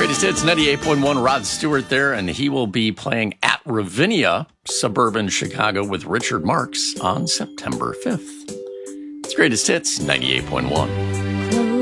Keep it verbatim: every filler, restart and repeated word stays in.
Greatest Hits, ninety-eight point one, Rod Stewart there, and he will be playing at Ravinia, suburban Chicago, with Richard Marx on September fifth. It's Greatest Hits, ninety-eight point one.